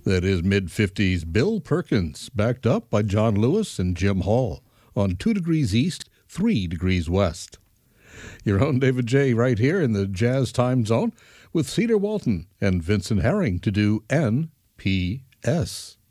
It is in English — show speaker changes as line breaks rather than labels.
That is mid-50s Bill Perkins, backed up by John Lewis and Jim Hall on 2 Degrees East, 3 Degrees West. Your own David J. right here in the Jazz Time Zone with Cedar Walton and Vincent Herring to do N.P.S.